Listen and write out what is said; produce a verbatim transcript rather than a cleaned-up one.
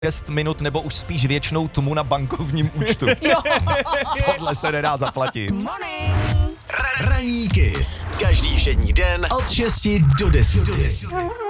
šest minut nebo už spíš věčnou tmu na bankovním účtu. Tohle se nedá zaplatit. Ranní Kiss. Každý všední den od šesti do deseti.